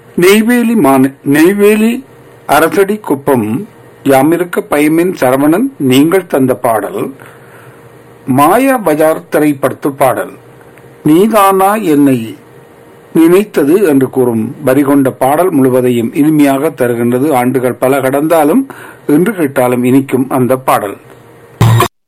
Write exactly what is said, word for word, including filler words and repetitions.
நெய்வேலி மான நெய்வேலி அரசடி குப்பம் யாமிருக்க பயமின் சரவணன் நீங்கள் தந்த பாடல் மாயா பஜார் திரைப்படத்து பாடல். நீதானா என்னை நினைத்தது என்று கூறும் வரி கொண்ட பாடல் முழுவதையும் இனிமையாக தருகின்றது. ஆண்டுகள் பல கடந்தாலும் இன்று கேட்டாலும் இனிக்கும் அந்த பாடல்.